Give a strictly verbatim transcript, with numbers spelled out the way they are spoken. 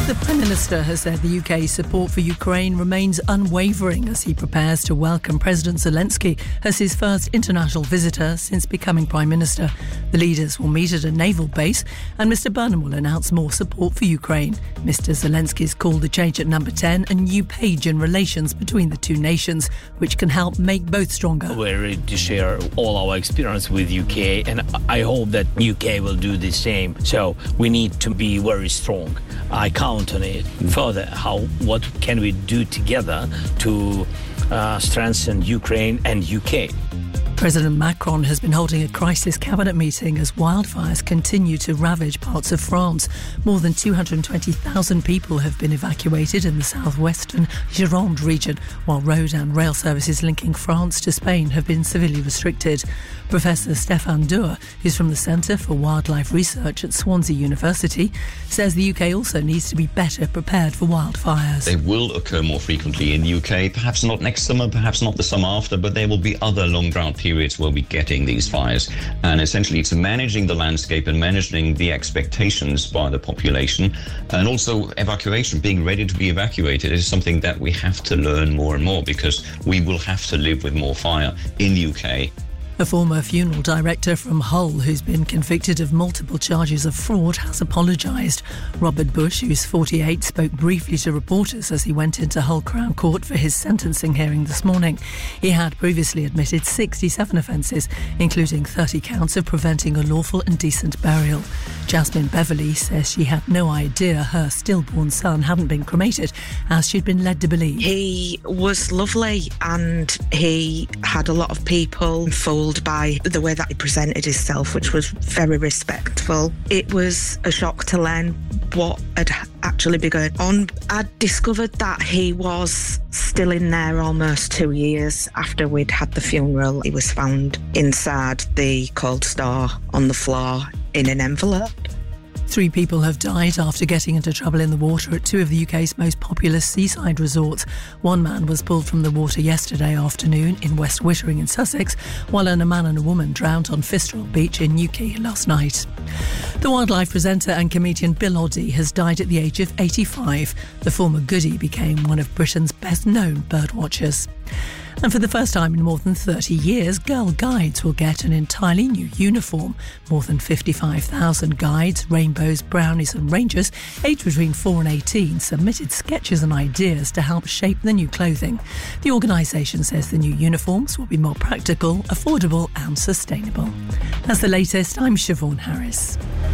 The Prime Minister has said the U K's support for Ukraine remains unwavering as he prepares to welcome President Zelensky as his first international visitor since becoming Prime Minister. The leaders will meet at a naval base and Mr Burnham will announce more support for Ukraine. Mr Zelensky's called the change at number ten a new page in relations between the two nations, which can help make both stronger. We're ready to share all our experience with U K, and I hope that U K will do the same. So we need to be very strong. I count on it. Further, how what can we do together to uh, strengthen Ukraine and U K? President Macron has been holding a crisis cabinet meeting as wildfires continue to ravage parts of France. More than two hundred twenty thousand people have been evacuated in the southwestern Gironde region, while road and rail services linking France to Spain have been severely restricted. Professor Stéphane Deur, who's from the Centre for Wildlife Research at Swansea University, says the U K also needs to be better prepared for wildfires. They will occur more frequently in the U K, perhaps not next summer, perhaps not the summer after, but there will be other long drought periods where we're getting these fires. And essentially it's managing the landscape and managing the expectations by the population, and also evacuation, being ready to be evacuated is something that we have to learn more and more, because we will have to live with more fire in the U K. A former funeral director from Hull who's been convicted of multiple charges of fraud has apologised. Robert Bush, who's forty-eight, spoke briefly to reporters as he went into Hull Crown Court for his sentencing hearing this morning. He had previously admitted sixty-seven offences, including thirty counts of preventing a lawful and decent burial. Jasmine Beverley says she had no idea her stillborn son hadn't been cremated, as she'd been led to believe. He was lovely and he had a lot of people fooled by the way that he presented himself, which was very respectful. It was a shock to learn what had actually been going on. I discovered that he was still in there almost two years after we'd had the funeral. He was found inside the cold store on the floor in an envelope. Three people have died after getting into trouble in the water at two of the U K's most popular seaside resorts. One man was pulled from the water yesterday afternoon in West Wittering in Sussex, while a man and a woman drowned on Fistrel Beach in Newquay last night. The wildlife presenter and comedian Bill Oddie has died at the age of eighty-five. The former Goodie became one of Britain's best-known birdwatchers. And for the first time in more than thirty years, Girl Guides will get an entirely new uniform. More than fifty-five thousand guides, rainbows, brownies and rangers, aged between four and eighteen, submitted sketches and ideas to help shape the new clothing. The organisation says the new uniforms will be more practical, affordable and sustainable. That's the latest. I'm Siobhan Harris.